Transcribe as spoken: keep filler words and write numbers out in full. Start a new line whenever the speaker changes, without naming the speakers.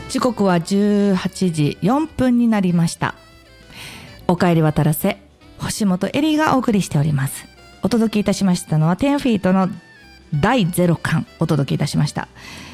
時刻はじゅうはちじよんぷんになりました。おかえり渡らせ、星本エリがお送りしております。お届けいたしましたのはじゅうフィートのだいゼロかんお届けいたしました。